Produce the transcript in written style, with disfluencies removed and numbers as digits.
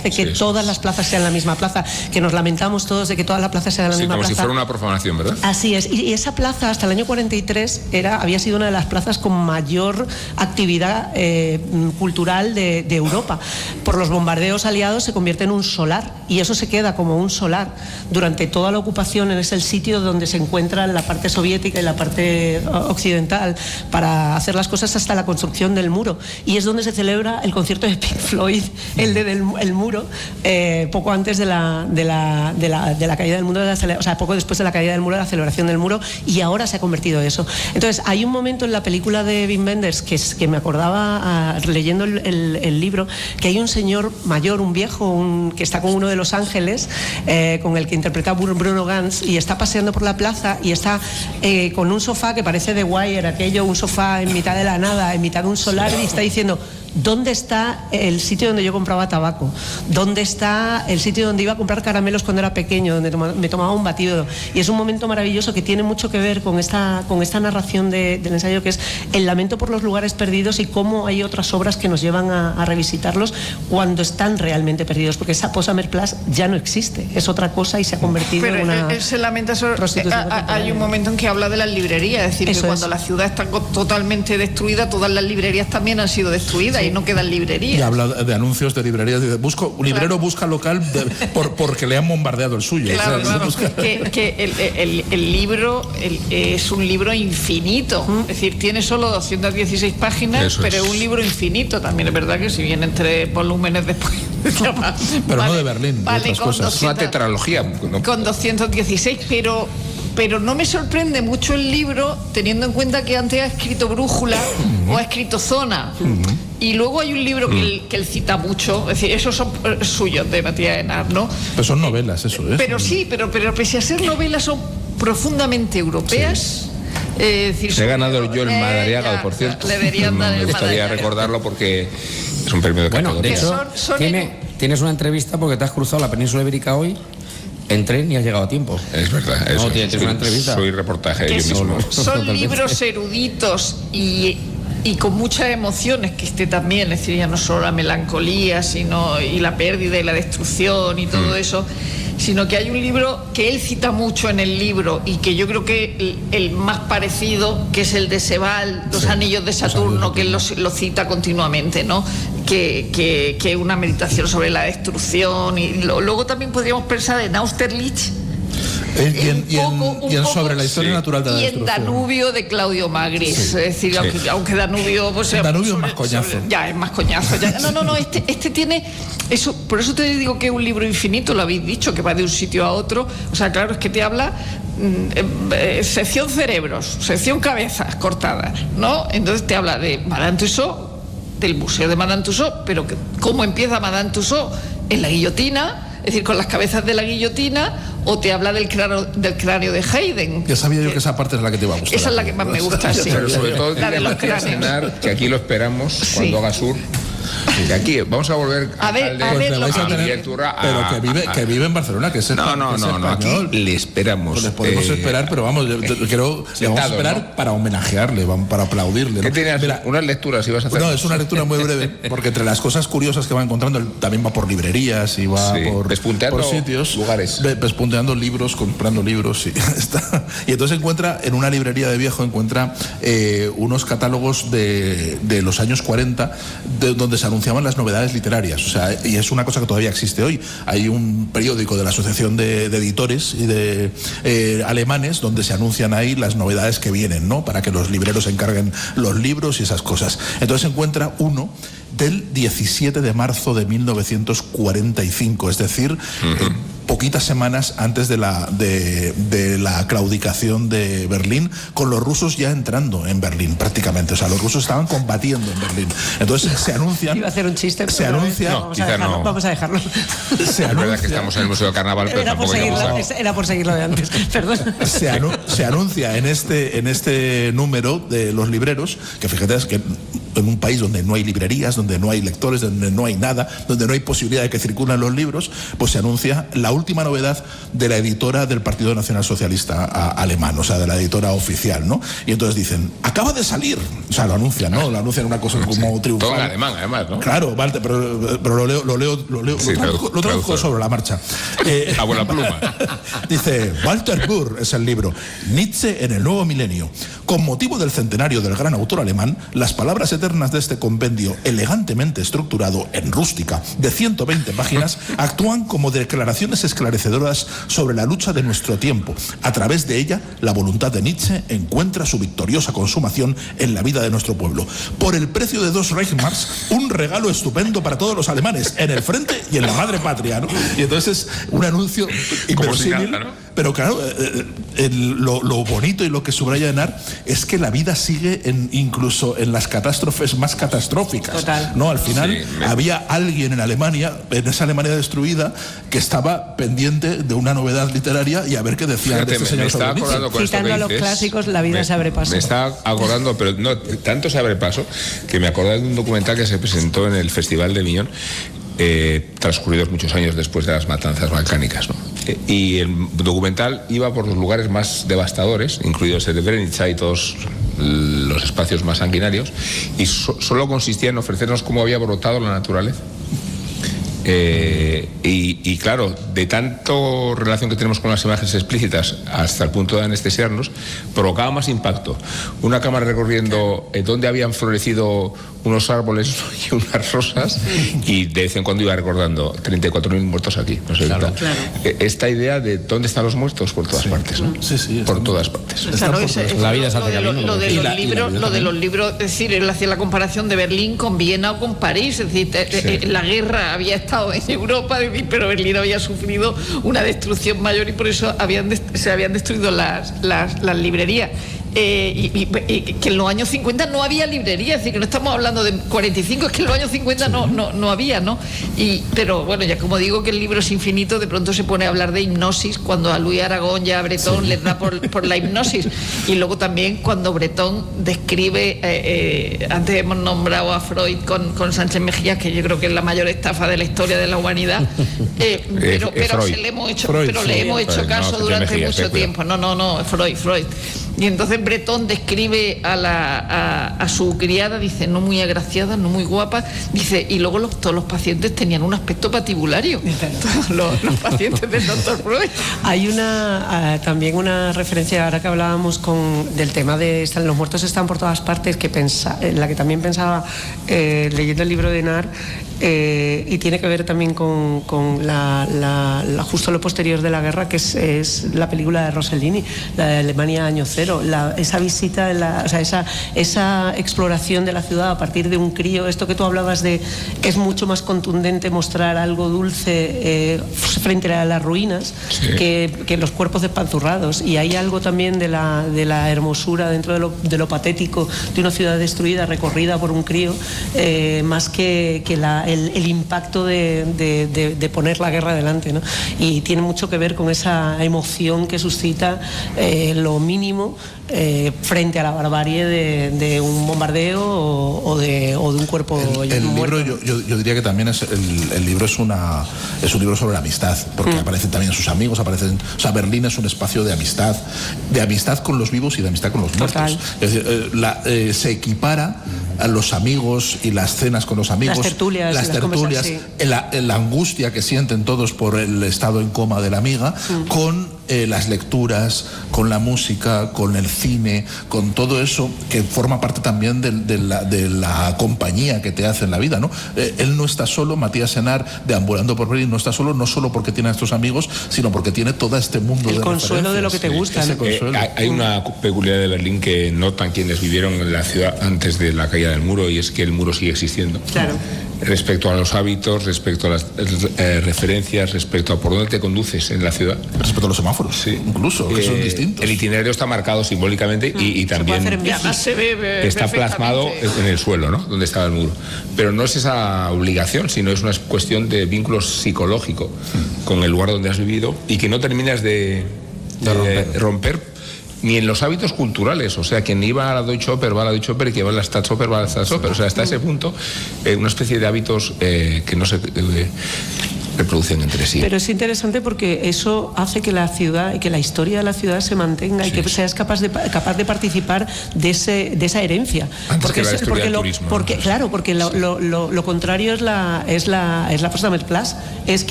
hace que todas las plazas sean la misma plaza, que nos lamentamos todos de que todas las plazas sean la misma plaza. Como si fuera una profanación, ¿verdad? Así es, y esa plaza hasta el año 43 había sido una de las plazas con mayor actividad cultural de Europa. Por los bombardeos aliados se convierte en un solar, y eso se queda como un solar durante toda la ocupación. Es el sitio donde se encuentra la parte soviética y la parte occidental para hacer las cosas hasta la construcción del muro, y es donde se celebra el concierto de Pink Floyd, el muro, poco antes de la caída del muro, o sea, poco después de la caída del muro, de la celebración del muro, y ahora se ha convertido eso. Entonces hay un momento en la película de Wim Wenders que me acordaba leyendo el libro, que hay un señor mayor, un viejo, que está con uno de los ángeles, con el que interpreta Bruno Ganz, y está paseando por la plaza y está con un sofá que parece The Wire, aquello, un sofá en mitad de la nada, en mitad de un solar, y está diciendo: ¿dónde está el sitio donde yo compraba tabaco? ¿Dónde está el sitio donde iba a comprar caramelos cuando era pequeño, donde me tomaba un batido? Y es un momento maravilloso que tiene mucho que ver con esta narración del ensayo, que es el lamento por los lugares perdidos y cómo hay otras obras que nos llevan a revisitarlos cuando están realmente perdidos, porque esa Posamer Place ya no existe, es otra cosa y se ha convertido en una... Pero se lamenta hay un momento en que habla de las librerías, es decir, eso que cuando la ciudad está totalmente destruida, todas las librerías también han sido destruidas. Y no quedan librerías. Y habla de anuncios de librerías. Dice, un librero busca local porque le han bombardeado el suyo. Claro, claro. Que el libro es un libro infinito. Es decir, tiene solo 216 páginas, pero es un libro infinito. También es verdad que si vienen 3 volúmenes después... pero no de Berlín, de otras cosas. Es una tetralogía. ¿No? Con 216, pero no me sorprende mucho el libro, teniendo en cuenta que antes ha escrito Brújula o ha escrito Zona. Y luego hay un libro que él cita mucho, es decir, esos son suyos, de Matías Enar, ¿no? Pero son novelas, eso es. Pero sí, pero pese a ser novelas, son profundamente europeas. Sí. Decir, se ha ganado yo el Madariaga, por cierto. Le deberían dar me gustaría recordarlo porque es un premio de categoría. Bueno, de hecho, tienes una entrevista porque te has cruzado la península ibérica hoy en tren y has llegado a tiempo. Es verdad. No, tienes una entrevista. Soy reportaje yo mismo. Son libros eruditos y con muchas emociones, que también, es decir, ya no solo la melancolía, y la pérdida y la destrucción y todo eso, sino que hay un libro que él cita mucho en el libro y que yo creo que el más parecido, que es el de Sebald, Los Anillos de Saturno, que él lo cita continuamente, ¿no? Que es una meditación sobre la destrucción, y luego también podríamos pensar en Austerlitz. Y en sobre la historia natural de la destrucción. Y en Danubio de Claudio Magris. Es decir, aunque Danubio... Pues, Danubio es más coñazo. Ya, es más coñazo. No, este tiene... Eso, por eso te digo que es un libro infinito, lo habéis dicho, que va de un sitio a otro. O sea, claro, es que te habla... sección cerebros, sección cabezas cortadas, ¿no? Entonces te habla de Madame Tussauds, del Museo de Madame Tussauds, pero cómo empieza Madame Tussauds en la guillotina, es decir, con las cabezas de la guillotina, o te habla del cráneo de Haydn. Ya sabía yo que esa parte es la que te iba a gustar. Esa es la que más me gusta, sí. Pero sobre todo la de los cráneos. Que aquí lo esperamos cuando haga sur. Y aquí vamos a volver a ver, pero que vive en Barcelona, que es no, aquí le esperamos. Pues les podemos esperar, pero vamos, le vamos a esperar, ¿no? Para homenajearle, para aplaudirle, ¿no? ¿Qué tenías? Mira, unas lecturas ibas a hacer. No, es una lectura muy breve, porque entre las cosas curiosas que va encontrando, él también va por librerías y va por sitios, lugares, pespunteando libros, comprando libros, y entonces encuentra en una librería de viejo unos catálogos de los años 40 donde se anunciaban las novedades literarias, o sea, y es una cosa que todavía existe hoy. Hay un periódico de la Asociación de Editores y de alemanes donde se anuncian ahí las novedades que vienen, ¿no? Para que los libreros encarguen los libros y esas cosas. Entonces encuentra uno del 17 de marzo de 1945, es decir, poquitas semanas antes de la claudicación de Berlín, con los rusos ya entrando en Berlín prácticamente. O sea, los rusos estaban combatiendo en Berlín. Entonces se anuncian... Iba a hacer un chiste, pero se anuncia... Vamos a dejarlo. Es verdad que estamos en el Museo de Carnaval, pero era por seguirlo de antes. Perdón. Se anuncia en este número de los libreros, que fíjate, es que en un país donde no hay librerías, donde no hay lectores, donde no hay nada, donde no hay posibilidad de que circulen los libros, pues se anuncia la última novedad de la editora del Partido Nacional Socialista alemán, o sea, de la editora oficial, ¿no? Y entonces dicen, acaba de salir, o sea, lo anuncian, ¿no? Lo anuncian una cosa como triunfal. Todo en alemán, además, ¿no? Claro, vale, pero lo traduzco sobre la marcha. A buena pluma. Dice, Walter Burr es el libro, Nietzsche en el nuevo milenio. Con motivo del centenario del gran autor alemán, las palabras eternas de este compendio elegantemente estructurado en rústica de 120 páginas actúan como declaraciones esclarecedoras sobre la lucha de nuestro tiempo. A través de ella, la voluntad de Nietzsche encuentra su victoriosa consumación en la vida de nuestro pueblo. Por el precio de 2 Reichsmarks, un regalo estupendo para todos los alemanes, en el frente y en la madre patria, ¿no? Y entonces es un anuncio inverosímil, ¿no? Pero claro, lo bonito y lo que subraya Henar es que la vida sigue incluso en las catástrofes más catastróficas. Total. ¿No? Al final había alguien en Alemania, en esa Alemania destruida, que estaba pendiente de una novedad literaria y a ver qué decía. Fíjate, de este señor sobre Nietzsche. Citando a los clásicos, la vida se abre paso. Me está acordando, pero no tanto se abre paso, que me acordé de un documental que se presentó en el Festival de Miñón, transcurridos muchos años después de las matanzas balcánicas, ¿no? Y el documental iba por los lugares más devastadores, incluidos Srebrenica y todos los espacios más sanguinarios, y solo consistía en ofrecernos cómo había brotado la naturaleza. Y claro, de tanto relación que tenemos con las imágenes explícitas hasta el punto de anestesiarnos, provocaba más impacto una cámara recorriendo donde habían florecido unos árboles y unas rosas, y de vez en cuando iba recordando 34.000 muertos aquí, no sé, claro. Esta idea de dónde están los muertos por todas partes, ¿no? Sí, por todas partes. Claro, la vida se hace camino. Lo de los libros, es decir, él hacía la comparación de Berlín con Viena o con París, es decir, la guerra había estado en Europa, pero Berlín había sufrido una destrucción mayor y por eso se habían destruido las librerías. Y que en los años 50 no había librería, es decir, que no estamos hablando de 45, es que en los años 50 no había, ¿no? Pero bueno, ya como digo que el libro es infinito, de pronto se pone a hablar de hipnosis, cuando a Luis Aragón y a Bretón les da por la hipnosis, y luego también cuando Bretón describe, antes hemos nombrado a Freud con Sánchez Mejías, que yo creo que es la mayor estafa de la historia de la humanidad, pero le hemos hecho caso durante mucho tiempo. No, Freud. Y entonces Bretón describe a su criada, dice, no muy agraciada, no muy guapa, dice, y luego todos los pacientes tenían un aspecto patibulario, los pacientes del doctor Freud. Hay también una referencia, ahora que hablábamos del tema de los muertos están por todas partes, en la que también pensaba leyendo el libro de Henar, y tiene que ver también con justo lo posterior de la guerra, que es la película de Rossellini, la de Alemania año cero, esa visita, esa exploración de la ciudad a partir de un crío. Esto que tú hablabas de que es mucho más contundente mostrar algo dulce frente a las ruinas, sí, que los cuerpos despanzurrados, y hay algo también de la hermosura dentro de lo patético de una ciudad destruida recorrida por un crío, más que el impacto de poner la guerra delante, ¿no? Y tiene mucho que ver con esa emoción que suscita lo mínimo frente a la barbarie de un bombardeo o de un cuerpo muerto. Libro, yo diría que también el libro es un libro sobre la amistad, porque aparecen también sus amigos, Berlín es un espacio de amistad con los vivos y de amistad con los muertos. Es decir, se equipara a los amigos y las cenas con los amigos, las tertulias, sí, la angustia que sienten todos por el estado en coma de la amiga, con las lecturas, con la música, con el cine, con todo eso que forma parte también de la compañía que te hace en la vida, ¿no? Él no está solo, Matías Henar, deambulando por Berlín, no está solo, no solo porque tiene a estos amigos, sino porque tiene todo este mundo el consuelo de lo que te gusta. Hay una peculiaridad de Berlín que notan quienes vivieron en la ciudad antes de la caída del muro, y es que el muro sigue existiendo. Claro. Respecto a los hábitos, respecto a las referencias, respecto a por dónde te conduces en la ciudad. Respecto a los semáforos, sí, incluso, que son distintos. El itinerario está marcado simbólicamente y también está plasmado en el suelo, ¿no? Donde estaba el muro. Pero no es esa obligación, sino es una cuestión de vínculo psicológico con el lugar donde has vivido, y que no terminas de romper ni en los hábitos culturales. O sea, quien iba a la Deutsche Oper va a la Deutsche Oper, y quien va a la Staatsoper va a la Staatsoper. O sea, hasta ese punto, una especie de hábitos que no se reproducen entre sí. Pero es interesante porque eso hace que la ciudad, que la historia de la ciudad se mantenga, y que seas capaz de participar de esa herencia. Antes que la historia del turismo. Claro, porque lo contrario es la Potsdamer Platz, es